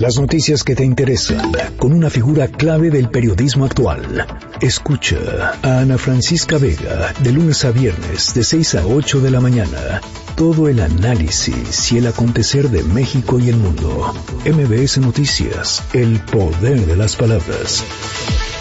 Las noticias que te interesan, con una figura clave del periodismo actual. Escucha a Ana Francisca Vega, de lunes a viernes, de 6 a 8 de la mañana. Todo el análisis y el acontecer de México y el mundo. MBS Noticias, el poder de las palabras.